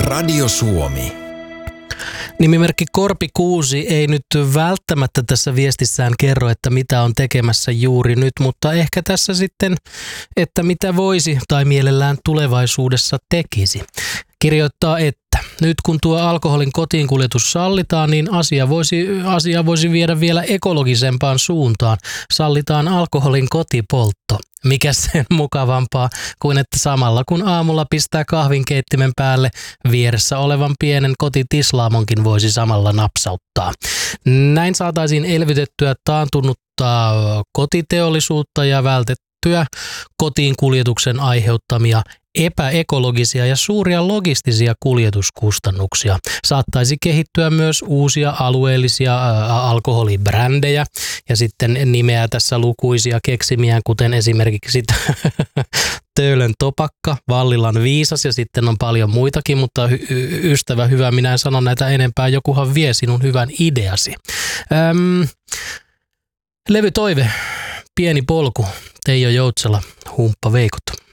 Radio Suomi. Nimimerkki Korpikuusi ei nyt välttämättä tässä viestissään kerro, että mitä on tekemässä juuri nyt, mutta ehkä tässä sitten, että mitä voisi tai mielellään tulevaisuudessa tekisi. Kirjoittaa, että nyt kun tuo alkoholin kotiinkuljetus sallitaan, niin asia voisi viedä vielä ekologisempaan suuntaan. Sallitaan alkoholin kotipoltto. Mikä sen mukavampaa kuin että samalla kun aamulla pistää kahvinkeittimen päälle, vieressä olevan pienen kotitislaamonkin voisi samalla napsauttaa. Näin saataisiin elvytettyä taantunutta kotiteollisuutta ja vältettyä kotiinkuljetuksen aiheuttamia epäekologisia ja suuria logistisia kuljetuskustannuksia. Saattaisi kehittyä myös uusia alueellisia alkoholibrändejä ja sitten nimeä tässä lukuisia keksimiään, kuten esimerkiksi Töölön Topakka, Vallilan Viisas ja sitten on paljon muitakin, mutta ystävä hyvä, minä en sano näitä enempää, jokuhan vie sinun hyvän ideasi. Levytoive, Pieni polku, Teijo Joutsela, Humppa Veikot.